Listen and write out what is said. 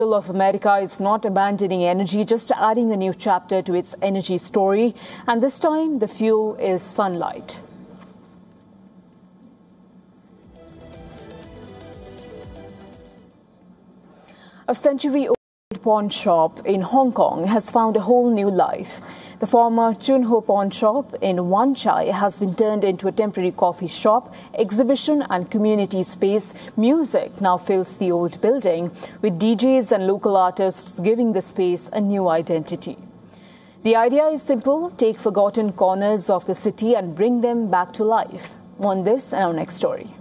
Of America is not abandoning energy, just adding a new chapter to its energy story. And this time, the fuel is sunlight. A century-old pawn shop in Hong Kong has found a whole new life. The former Chun Ho pawn shop in Wan Chai has been turned into a temporary coffee shop, exhibition and community space. Music now fills the old building, with DJs and local artists giving the space a new identity. The idea is simple: take forgotten corners of the city and bring them back to life. On this and our next story.